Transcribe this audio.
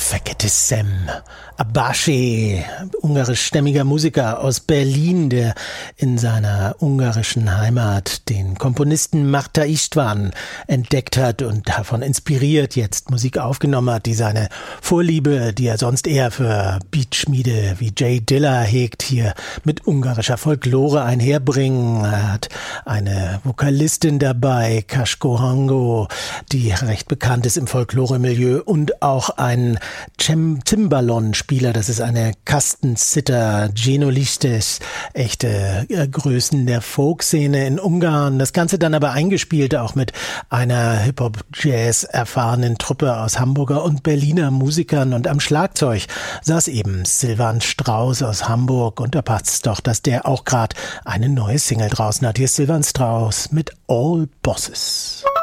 Verkette Sam Abashe, ungarischstämmiger Musiker aus Berlin, der in seiner ungarischen Heimat den Komponisten Marta István entdeckt hat und davon inspiriert jetzt Musik aufgenommen hat, die seine Vorliebe, die er sonst eher für Beatschmiede wie Jay Dilla hegt, hier mit ungarischer Folklore einherbringen. Er hat eine Vokalistin dabei, Kasko Hango, die recht bekannt ist im Folklore-Milieu, und auch einen Cimbalom-Spieler, das ist eine Kastensitter, Geno Lisztes, echte Größen der Folkszene in Ungarn. Das Ganze dann aber eingespielt auch mit einer Hip-Hop-Jazz erfahrenen Truppe aus Hamburger und Berliner Musikern, und am Schlagzeug saß eben Silvan Strauss aus Hamburg, und da passt es doch, dass der auch gerade eine neue Single draußen hat. Hier ist Silvan Strauss mit All Bosses.